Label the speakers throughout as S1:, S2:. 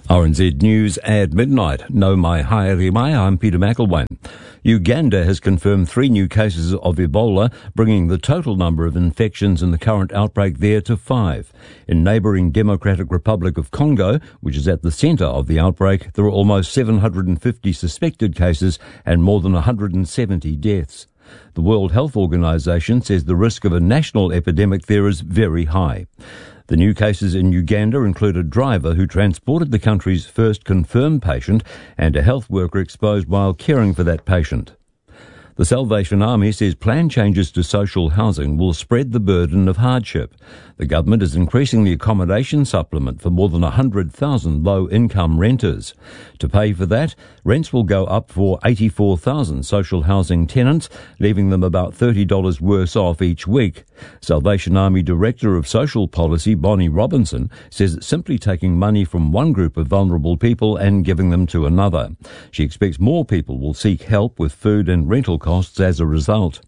S1: RNZ News at midnight. No mai haere mai, I'm Peter McElwain. Uganda has confirmed 3 new cases of Ebola, bringing the total number of infections in the current outbreak there to 5. In neighbouring Democratic Republic of Congo, which is at the centre of the outbreak, there are almost 750 suspected cases and more than 170 deaths. The World Health Organization says the risk of a national epidemic there is very high. The new cases in Uganda include a driver who transported the country's first confirmed patient and a health worker exposed while caring for that patient. The Salvation Army says planned changes to social housing will spread the burden of hardship. The government is increasing the accommodation supplement for more than 100,000 low-income renters. To pay for that, rents will go up for 84,000 social housing tenants, leaving them about $30 worse off each week. Salvation Army Director of Social Policy, Bonnie Robinson, says it's simply taking money from one group of vulnerable people and giving them to another. She expects more people will seek help with food and rental costs as a result.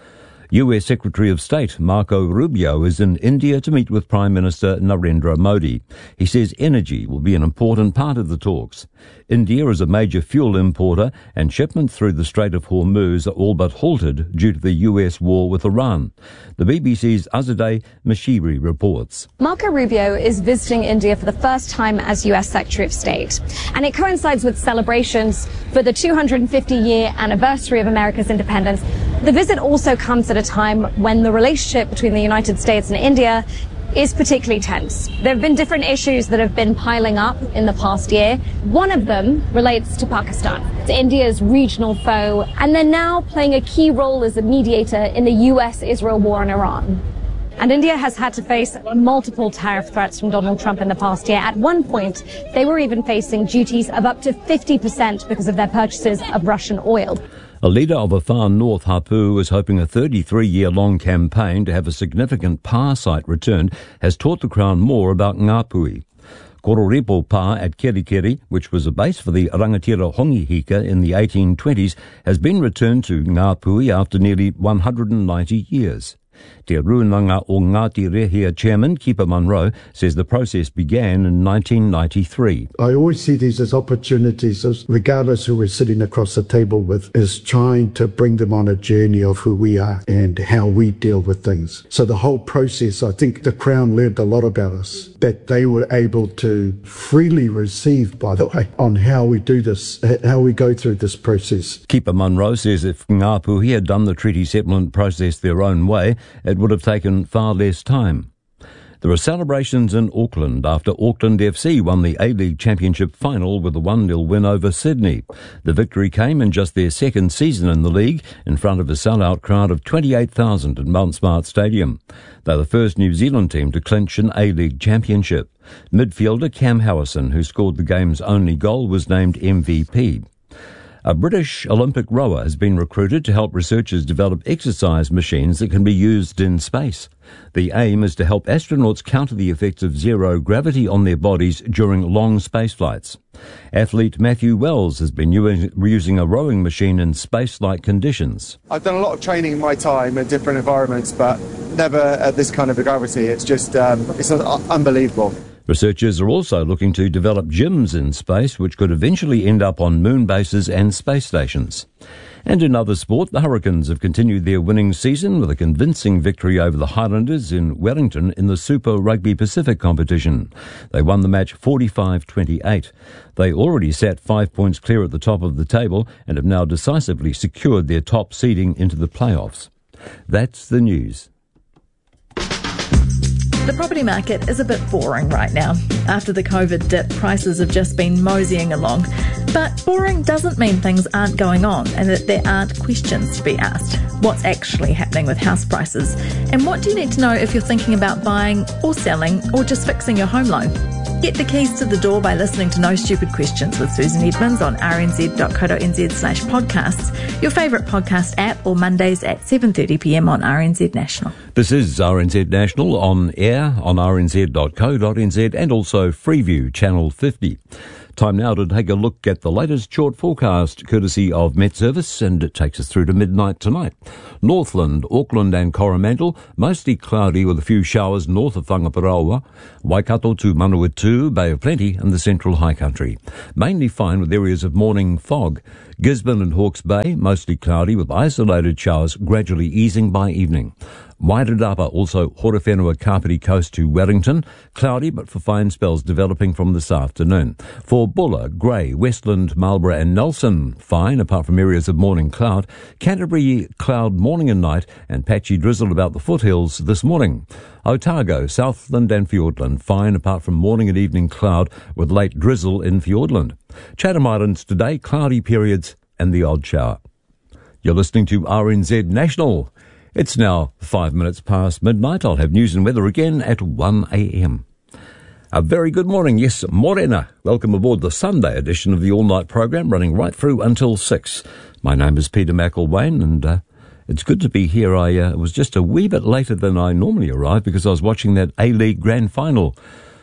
S1: US Secretary of State Marco Rubio is in India to meet with Prime Minister Narendra Modi. He says energy will be an important part of the talks. India is a major fuel importer and shipments through the Strait of Hormuz are all but halted due to the US war with Iran. The BBC's Azadeh Mashiri reports.
S2: Marco Rubio is visiting India for the first time as US Secretary of State, and it coincides with celebrations for the 250-year anniversary of America's independence. The visit also comes at a time when the relationship between the United States and India is particularly tense. There have been different issues that have been piling up in the past year. One of them relates to Pakistan. It's India's regional foe, and they're now playing a key role as a mediator in the US-Israel war in Iran. And India has had to face multiple tariff threats from Donald Trump in the past year. At one point, they were even facing duties of up to 50% because of their purchases of Russian oil.
S1: A leader of a far north Hapu is hoping a 33-year-long campaign to have a significant pā site returned has taught the Crown more about Ngāpuhi. Kororipo Pā at Kerikeri, which was a base for the Rangatira Hongihika in the 1820s, has been returned to Ngāpuhi after nearly 190 years. Te Runanga o Ngāti Rehia chairman, Keeper Munro, says the process began in 1993.
S3: I always see these as opportunities, regardless who we're sitting across the table with, is trying to bring them on a journey of who we are and how we deal with things. So the whole process, I think the Crown learned a lot about us, that they were able to freely receive, by the way, on how we do this, how we go through this process.
S1: Keeper Munro says if Ngāpuhi had done the treaty settlement process their own way, it would have taken far less time. There are celebrations in Auckland after Auckland FC won the A-League Championship final with a 1-0 win over Sydney. The victory came in just their second season in the league in front of a sellout crowd of 28,000 at Mount Smart Stadium. They're the first New Zealand team to clinch an A-League championship. Midfielder Cam Howison, who scored the game's only goal, was named MVP. A British Olympic rower has been recruited to help researchers develop exercise machines that can be used in space. The aim is to help astronauts counter the effects of zero gravity on their bodies during long space flights. Athlete Matthew Wells has been using a rowing machine in space-like conditions.
S4: I've done a lot of training in my time in different environments, but never at this kind of gravity. It's just, it's unbelievable.
S1: Researchers are also looking to develop gyms in space which could eventually end up on moon bases and space stations. And in other sport, the Hurricanes have continued their winning season with a convincing victory over the Highlanders in Wellington in the Super Rugby Pacific competition. They won the match 45-28. They already sat 5 points clear at the top of the table and have now decisively secured their top seeding into the playoffs. That's the news.
S5: The property market is a bit boring right now. After the COVID dip, prices have just been moseying along. But boring doesn't mean things aren't going on and that there aren't questions to be asked. What's actually happening with house prices? And what do you need to know if you're thinking about buying or selling or just fixing your home loan? Get the keys to the door by listening to No Stupid Questions with Susan Edmonds on rnz.co.nz/podcasts, your favourite podcast app, or Mondays at 7:30pm on RNZ National.
S1: This is RNZ National on air on rnz.co.nz and also Freeview Channel 50. Time now to take a look at the latest short forecast, courtesy of Met Service, and it takes us through to midnight tonight. Northland, Auckland and Coromandel, mostly cloudy with a few showers north of Whangaparaoa, Waikato to Manawatu, Bay of Plenty and the central high country. Mainly fine with areas of morning fog. Gisborne and Hawke's Bay, mostly cloudy with isolated showers gradually easing by evening. Wairarapa, also Horowhenua Kapiti coast to Wellington, cloudy but for fine spells developing from this afternoon. For Buller, Grey, Westland, Marlborough and Nelson, fine apart from areas of morning cloud. Canterbury, cloud morning and night and patchy drizzle about the foothills this morning. Otago, Southland and Fiordland, fine apart from morning and evening cloud with late drizzle in Fiordland. Chatham Islands today, cloudy periods and the odd shower. You're listening to RNZ National. It's now 5 minutes past midnight. I'll have news and weather again at 1 a.m. A very good morning. Yes, morena. Welcome aboard the Sunday edition of the all-night program, running right through until 6. My name is Peter McElwain, and it's good to be here. I was just a wee bit later than I normally arrive because I was watching that A-League Grand Final.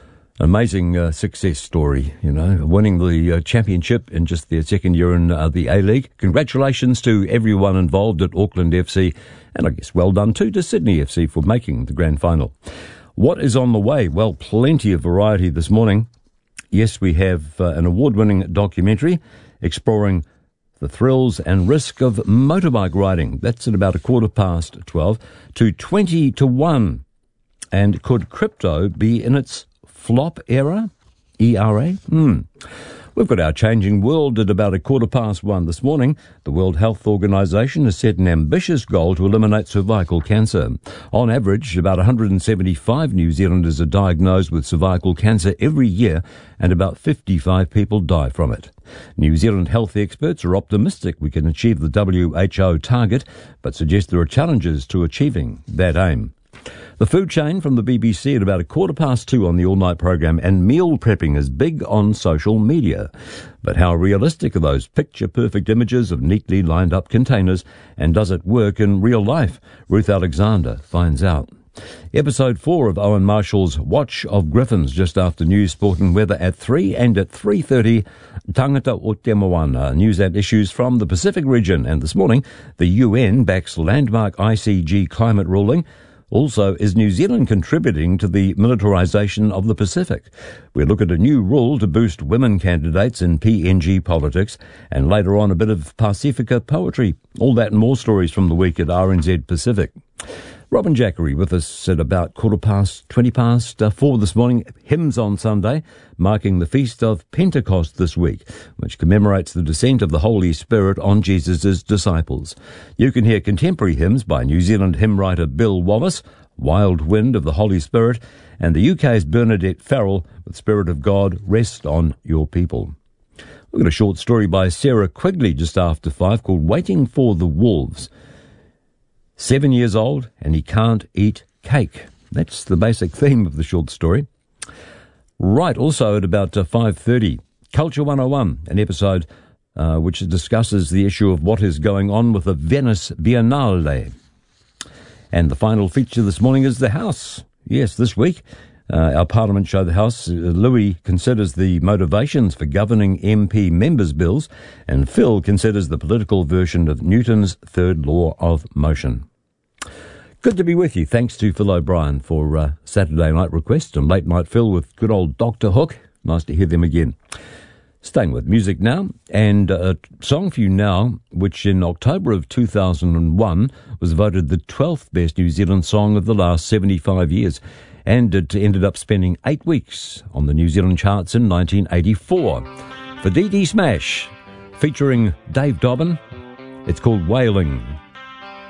S1: Amazing success story, you know, winning the championship in just their second year in the A-League. Congratulations to everyone involved at Auckland FC, and I guess well done too to Sydney FC for making the grand final. What is on the way? Well, plenty of variety this morning. Yes, we have an award-winning documentary exploring the thrills and risk of motorbike riding. That's at about 12:15 to 20 to 1. And could crypto be in its flop era? ERA? We've got our changing world at about 1:15 this morning. The World Health Organization has set an ambitious goal to eliminate cervical cancer. On average, about 175 New Zealanders are diagnosed with cervical cancer every year, and about 55 people die from it. New Zealand health experts are optimistic we can achieve the WHO target, but suggest there are challenges to achieving that aim. The food chain from the BBC at about 2:15 on the all-night program, and meal prepping is big on social media. But how realistic are those picture-perfect images of neatly lined-up containers, and does it work in real life? Ruth Alexander finds out. Episode 4 of Owen Marshall's Watch of Griffins just after news, sport and weather at 3, and at 3:30, Tangata o Te Moana, news and issues from the Pacific region. And this morning, the UN backs landmark ICG climate ruling. Also, is New Zealand contributing to the militarisation of the Pacific? We look at a new rule to boost women candidates in PNG politics, and later on a bit of Pacifica poetry. All that and more stories from the week at RNZ Pacific. Robin Jackery with us at about 4 this morning. Hymns on Sunday, marking the feast of Pentecost this week, which commemorates the descent of the Holy Spirit on Jesus' disciples. You can hear contemporary hymns by New Zealand hymn writer Bill Wallace, Wild Wind of the Holy Spirit, and the UK's Bernadette Farrell with Spirit of God, Rest on Your People. We've got a short story by Sarah Quigley just after 5 called Waiting for the Wolves. 7 years old and he can't eat cake. That's the basic theme of the short story. Right, also at about 5:30, Culture 101, an episode which discusses the issue of what is going on with the Venice Biennale. And the final feature this morning is The House. Yes, this week, our Parliament show The House, Louis considers the motivations for governing MP members' bills, and Phil considers the political version of Newton's third law of motion. Good to be with you. Thanks to Phil O'Brien for Saturday Night Request and Late Night Phil with good old Dr. Hook. Nice to hear them again. Staying with music now, and a song for you now, which in October of 2001 was voted the 12th best New Zealand song of the last 75 years, and it ended up spending 8 weeks on the New Zealand charts in 1984. For Dee Dee Smash, featuring Dave Dobbin, it's called Wailing.